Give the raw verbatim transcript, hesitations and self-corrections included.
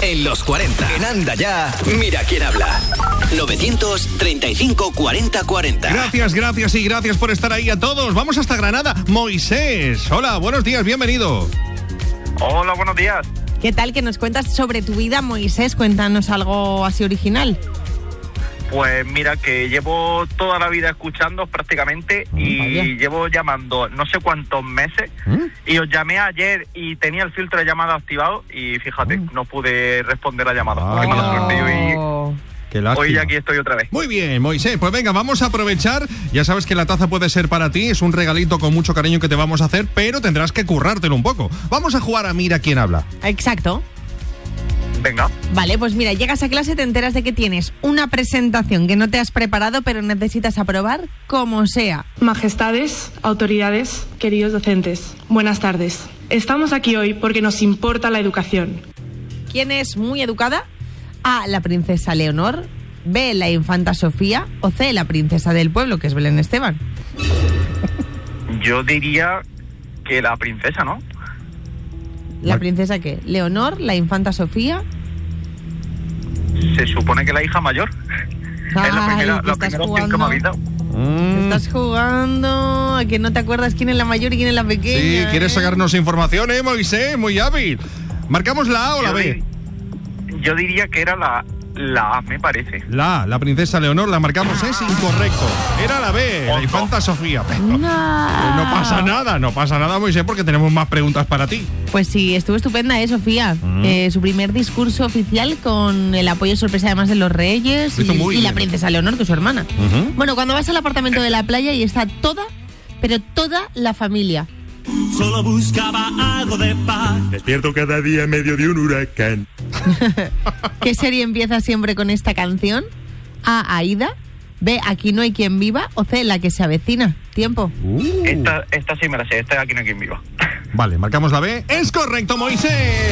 en los cuarenta. En Anda Ya, mira quién habla. novecientos treinta y cinco cuarenta cuarenta. Gracias, gracias y gracias por estar ahí a todos. Vamos hasta Granada. Moisés, hola, buenos días, bienvenido. Hola, buenos días. ¿Qué tal? ¿Que nos cuentas sobre tu vida, Moisés? Cuéntanos algo así original. Pues mira, que llevo toda la vida escuchando prácticamente y Vaya. llevo llamando no sé cuántos meses ¿Mm? y os llamé ayer y tenía el filtro de llamada activado y fíjate, ¿Mm? no pude responder la llamada. Ah. Qué mala suerte. Y hoy, Oh. Qué lástima. hoy aquí estoy otra vez. Muy bien, Moisés, pues venga, vamos a aprovechar. Ya sabes que la taza puede ser para ti, es un regalito con mucho cariño que te vamos a hacer, pero tendrás que currártelo un poco. Vamos a jugar a Mira quién habla. Exacto. Venga. Vale, pues mira, llegas a clase, te enteras de que tienes una presentación que no te has preparado, pero necesitas aprobar como sea. Majestades, autoridades, queridos docentes, buenas tardes. Estamos aquí hoy porque nos importa la educación. ¿Quién es muy educada? A, la princesa Leonor. B, la infanta Sofía. O C, la princesa del pueblo, que es Belén Esteban. Yo diría que la princesa, ¿no? ¿La princesa qué? ¿Leonor, la infanta Sofía? Se supone que la hija mayor. Es la Ay, primera, te la estás primera opción que me ha jugando. dado. Te estás jugando a que no te acuerdas quién es la mayor y quién es la pequeña. Sí, ¿quieres ¿eh? sacarnos información, eh, Moisés? Muy hábil. ¿Marcamos la A o la Yo, B? di- yo diría que era la, la A, me parece. La A, la princesa Leonor, la marcamos, es incorrecto. Era la B, la Ojo. infanta Sofía. Pero No. no pasa nada, no pasa nada, Moisés, porque tenemos más preguntas para ti. Pues sí, estuvo estupenda, ¿eh, Sofía? Mm. Eh, su primer discurso oficial con el apoyo sorpresa además de los reyes Lo hizo y, muy y la bien. princesa Leonor, que es su hermana. Ujú. Bueno, cuando vas al apartamento de la playa y está toda, pero toda la familia. Solo buscaba algo de paz. Despierto cada día en medio de un huracán. ¿Qué serie empieza siempre con esta canción? A, Aída. B, Aquí no hay quien viva. O C, La que se avecina. Tiempo. Uh. Esta, esta sí me la sé, esta de Aquí no hay quien viva. Vale, marcamos la B. ¡Es correcto, Moisés!